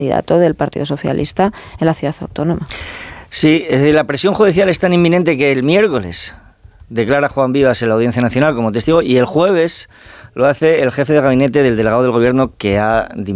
candidato del Partido Socialista en la ciudad autónoma. Sí, la presión judicial es tan inminente que el miércoles declara Juan Vivas en la Audiencia Nacional como testigo y el jueves lo hace el jefe de gabinete del delegado del Gobierno que ha dimitido.